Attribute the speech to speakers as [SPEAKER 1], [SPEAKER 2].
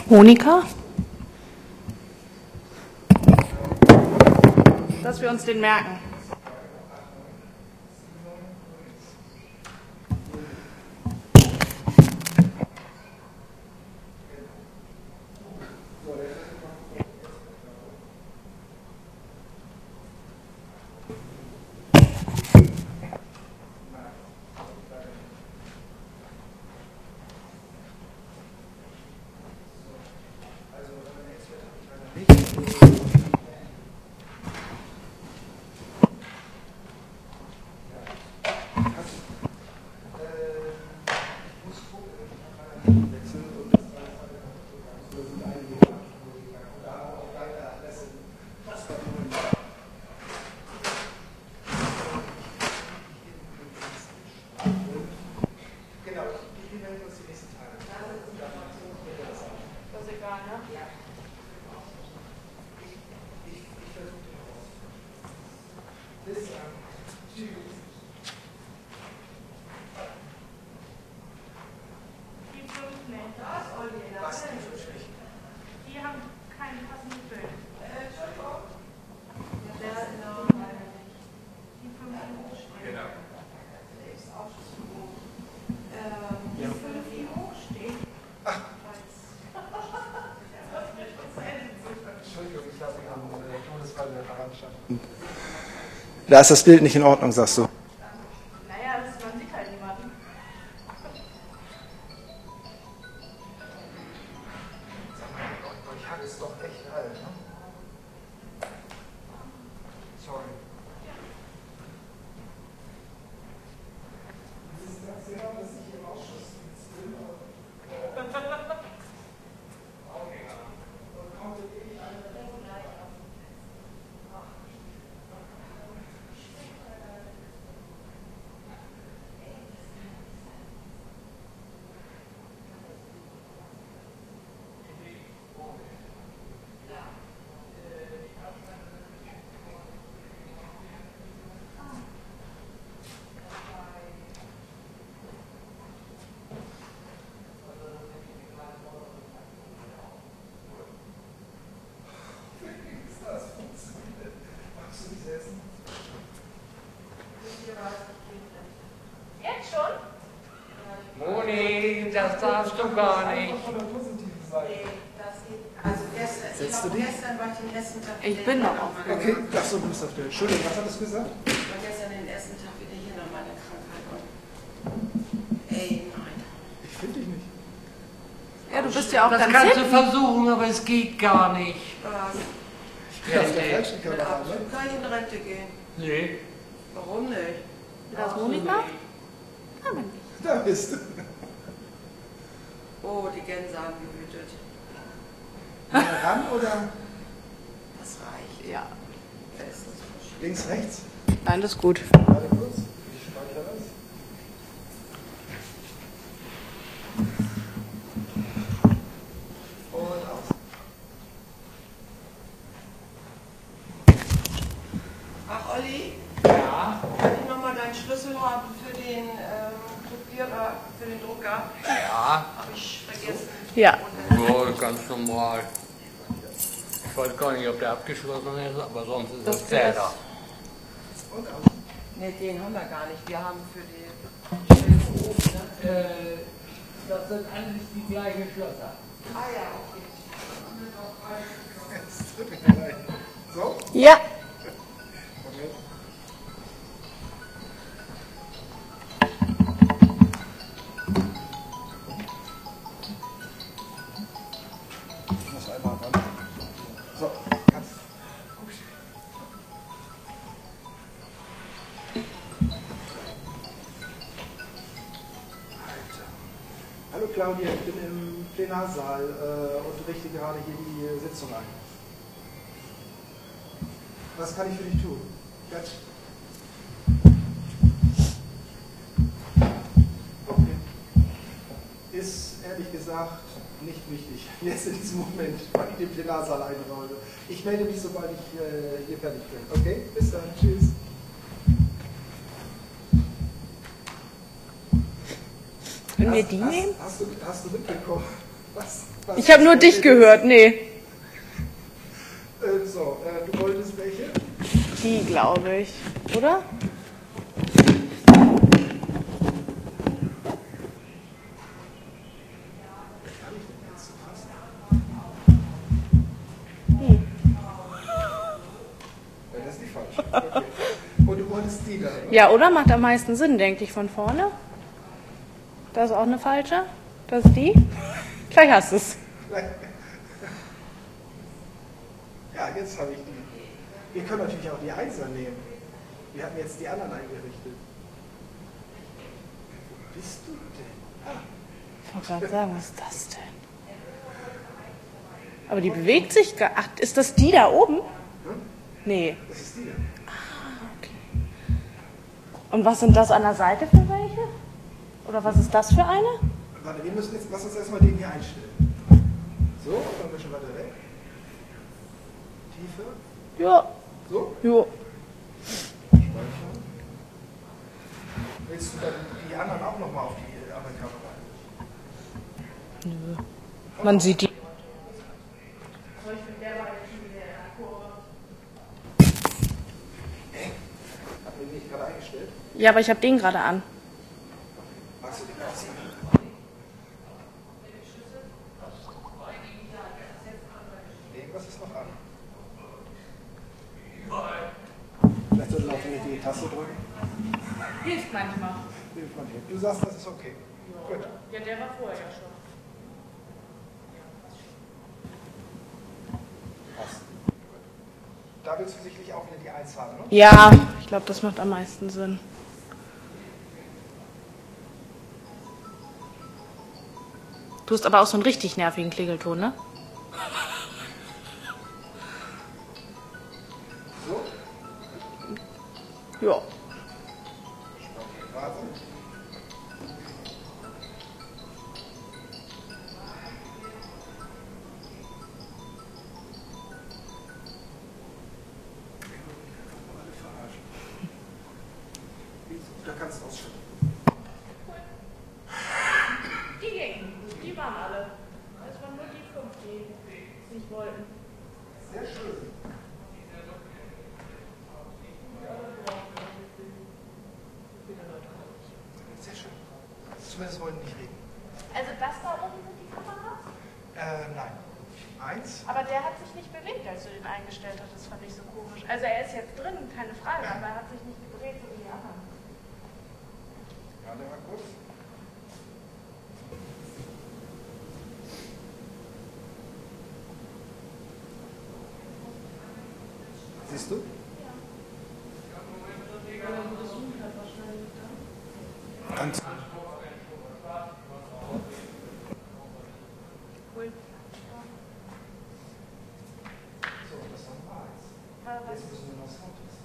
[SPEAKER 1] Monika? Dass wir uns den merken.
[SPEAKER 2] Da ist das Bild nicht in Ordnung, sagst du.
[SPEAKER 1] Naja, man sieht halt niemanden.
[SPEAKER 2] Sag mal, euch hat es doch echt alt, ne? Sorry. Wissen Sie ja, dass ich im Ausschuss bin?
[SPEAKER 1] Jetzt schon?
[SPEAKER 3] Moni, das darfst du gar nicht.
[SPEAKER 4] Also gestern war ich den ersten Tag.
[SPEAKER 1] Ich bin noch auf.
[SPEAKER 2] Okay, das so, du bist auf der. Entschuldigung, was hattest du gesagt?
[SPEAKER 4] Ich war gestern den ersten Tag wieder hier nach meiner Krankheit. Und ey, nein.
[SPEAKER 2] Ich finde dich nicht.
[SPEAKER 1] Ja, du bist ja auch
[SPEAKER 3] Das
[SPEAKER 1] ganz
[SPEAKER 3] kannst du
[SPEAKER 1] hinten.
[SPEAKER 3] versuchen, aber es geht gar nicht.
[SPEAKER 2] Ich bin auf der falschen
[SPEAKER 4] Mit
[SPEAKER 2] Kamera,
[SPEAKER 4] Abzug
[SPEAKER 2] ne?
[SPEAKER 4] kann ich in Rente gehen.
[SPEAKER 3] Nee.
[SPEAKER 4] Warum nicht?
[SPEAKER 1] Da ist Monika? Aber nicht.
[SPEAKER 2] Da bist du.
[SPEAKER 4] Oh, die Gänse haben gewütet.
[SPEAKER 2] Ran oder
[SPEAKER 4] Das reicht.
[SPEAKER 1] Ja.
[SPEAKER 4] Bestens.
[SPEAKER 2] links, rechts?
[SPEAKER 1] Nein, das ist gut.
[SPEAKER 2] Warte kurz. Ich speichere das. Und aus.
[SPEAKER 4] Ach, Olli,
[SPEAKER 3] Ja?
[SPEAKER 4] kann ich nochmal deinen Schlüssel haben für den Kopierer, für den Drucker?
[SPEAKER 3] Ja.
[SPEAKER 4] Habe ich vergessen.
[SPEAKER 1] Ja.
[SPEAKER 3] Ja, ganz normal. Ich weiß gar nicht, ob der abgeschlossen ist, aber sonst ist das Zähler.
[SPEAKER 2] Und aus.
[SPEAKER 4] Ne, den haben wir gar nicht. Wir haben für die Stellen oben, ne?
[SPEAKER 3] Das sind alles die gleichen Schlösser.
[SPEAKER 4] Ah ja, okay.
[SPEAKER 2] Jetzt tut mir leid. So?
[SPEAKER 1] Ja.
[SPEAKER 2] Moment. Ich muss einmal ran. So, kannst. Alter. Hallo Claudia, ich bin im Plenarsaal und richte gerade hier die Sitzung ein. Was kann ich für dich tun? Gut. Okay. Ist ehrlich gesagt nicht wichtig, jetzt in diesem Moment, weil ich den Plenarsaal einräume. Ich melde mich, sobald ich hier fertig bin. Okay? Bis dann. Tschüss.
[SPEAKER 1] Können wir die nehmen?
[SPEAKER 2] Hast du mitbekommen, Was?
[SPEAKER 1] Ich habe nur dich gehört, nee.
[SPEAKER 2] Du wolltest welche?
[SPEAKER 1] Die, glaube ich. Oder? Die.
[SPEAKER 2] Ja, das ist die falsche. Okay. Und du wolltest die da, oder?
[SPEAKER 1] Ja, oder? Macht am meisten Sinn, denke ich, von vorne. Das ist auch eine falsche. Das ist die. Gleich hast du es.
[SPEAKER 2] Ja, jetzt habe ich die. Wir können natürlich auch die Einser nehmen. Wir hatten jetzt die anderen eingerichtet. Wo bist du denn?
[SPEAKER 1] Ich wollte gerade sagen, was ist das denn? Aber die bewegt sich gar. Ach, ist das die da oben?
[SPEAKER 2] Hm?
[SPEAKER 1] Nee.
[SPEAKER 2] Das ist die da.
[SPEAKER 1] Okay. Und was sind das an der Seite für welche? Oder was ist das für eine?
[SPEAKER 2] Warte, wir müssen jetzt, lass uns erstmal den hier einstellen. So, dann wir schon weiter weg. Tiefe.
[SPEAKER 1] Ja.
[SPEAKER 2] So,
[SPEAKER 1] Jo.
[SPEAKER 2] speichern. Willst du dann die anderen auch nochmal auf die andere Kamera?
[SPEAKER 1] Nö. Man sieht die.
[SPEAKER 2] Hat mir nicht gerade eingestellt?
[SPEAKER 1] Ja, aber ich habe den gerade an.
[SPEAKER 2] Magst du den ausziehen? Irgendwas ist noch an. Vielleicht sollte man auch die Taste drücken.
[SPEAKER 1] Hilft manchmal.
[SPEAKER 2] Hilft man dir. Du sagst, das ist okay. Gut.
[SPEAKER 1] Ja, der war vorher ja schon.
[SPEAKER 2] Passt. Da willst du sicherlich auch wieder die 1 haben, ne?
[SPEAKER 1] Ja, ich glaube, das macht am meisten Sinn. Du hast aber auch so einen richtig nervigen Klingelton, ne?
[SPEAKER 2] So.
[SPEAKER 1] Ja.
[SPEAKER 2] Warte. Alle verarschen. Da kannst du ausschütten.
[SPEAKER 1] Die gingen. Die waren alle. Es waren nur die 5, die es nicht wollten.
[SPEAKER 2] Sehr schön. Sehr schön. Zumindest wollen nicht reden.
[SPEAKER 1] Also das da oben sind die Kameras?
[SPEAKER 2] Nein. 1.
[SPEAKER 1] Aber der hat sich nicht bewegt, als du den eingestellt hast. Das fand ich so komisch. Also er ist jetzt drin, keine Frage, aber er hat sich nicht gedreht so wie die anderen.
[SPEAKER 2] Warte mal kurz. Siehst du? Ganz.
[SPEAKER 1] Cool.
[SPEAKER 2] So, das haben wir 1. Jetzt müssen wir noch Sound testen.